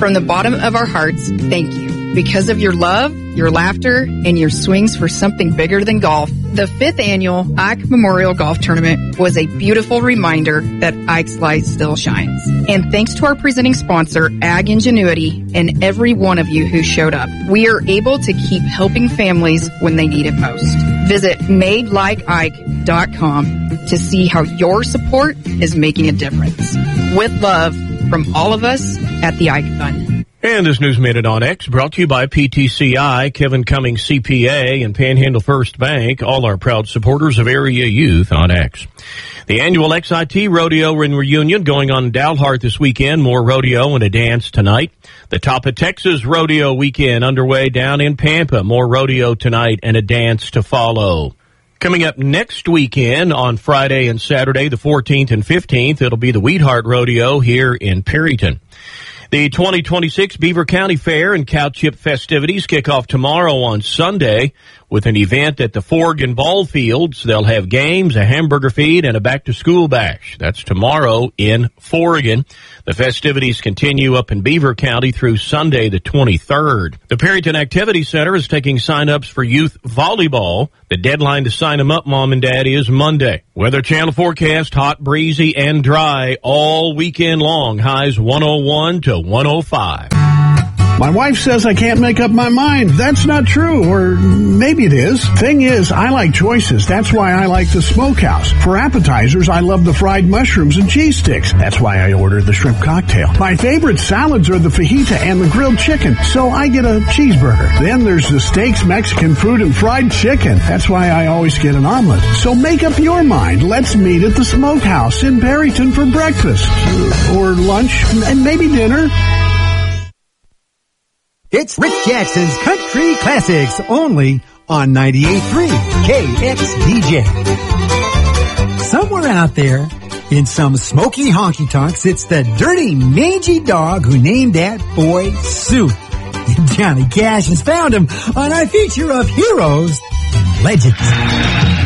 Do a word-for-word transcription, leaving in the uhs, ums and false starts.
From the bottom of our hearts, thank you. Because of your love, your laughter, and your swings for something bigger than golf, the fifth annual Ike Memorial Golf Tournament was a beautiful reminder that Ike's light still shines. And thanks to our presenting sponsor, Ag Ingenuity, and every one of you who showed up, we are able to keep helping families when they need it most. Visit made like ike dot com to see how your support is making a difference. With love from all of us at the Ike Fund. And this News Minute on X brought to you by P T C I, Kevin Cummings C P A, and Panhandle First Bank, all our proud supporters of area youth on X. The annual X I T Rodeo and Reunion going on in Dalhart this weekend. More rodeo and a dance tonight. The Top of Texas Rodeo weekend underway down in Pampa. More rodeo tonight and a dance to follow. Coming up next weekend on Friday and Saturday, the fourteenth and fifteenth, it'll be the Wheatheart Rodeo here in Perryton. The twenty twenty-six Beaver County Fair and Cow Chip festivities kick off tomorrow on Sunday with an event at the Forgan Ball Fields. They'll have games, a hamburger feed, and a back-to-school bash. That's tomorrow in Forgan. The festivities continue up in Beaver County through Sunday the twenty-third. The Perryton Activity Center is taking sign-ups for youth volleyball. The deadline to sign them up, Mom and Dad, is Monday. Weather channel forecast, hot, breezy, and dry all weekend long. Highs one oh one to one oh five. My wife says I can't make up my mind. That's not true, or maybe it is. Thing is, I like choices. That's why I like the Smokehouse. For appetizers, I love the fried mushrooms and cheese sticks. That's why I ordered the shrimp cocktail. My favorite salads are the fajita and the grilled chicken, so I get a cheeseburger. Then there's the steaks, Mexican food, and fried chicken. That's why I always get an omelet. So make up your mind. Let's meet at the Smokehouse in Perryton for breakfast, or lunch, and maybe dinner. It's Rick Jackson's Country Classics, only on ninety-eight point three K X D J. Somewhere out there, in some smoky honky-tonks, it's the dirty, mangy dog who named that boy Sue. And Johnny Cash has found him on our feature of heroes and legends.